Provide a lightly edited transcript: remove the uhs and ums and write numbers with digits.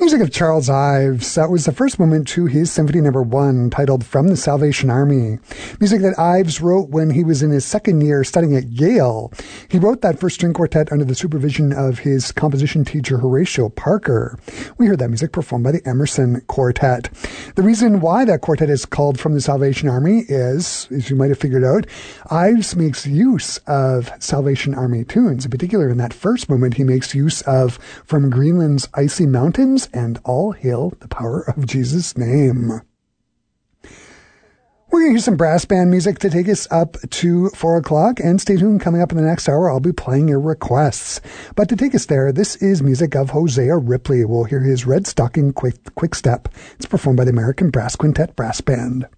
Music of Charles Ives. That was the first movement to his Symphony No. 1, titled From the Salvation Army. Music that Ives wrote when he was in his second year studying at Yale. He wrote that first string quartet under the supervision of his composition teacher, Horatio Parker. We heard that music performed by the Emerson Quartet. The reason why that quartet is called From the Salvation Army is, as you might have figured out, Ives makes use of Salvation Army tunes. In particular, in that first movement, he makes use of From Greenland's Icy Mountains and All Hail the Power of Jesus' Name. We're going to hear some brass band music to take us up to 4 o'clock, and stay tuned. Coming up in the next hour, I'll be playing your requests. But to take us there, this is music of Hosea Ripley. We'll hear his Red Stocking Quick Step. It's performed by the American Brass Quintet Brass Band.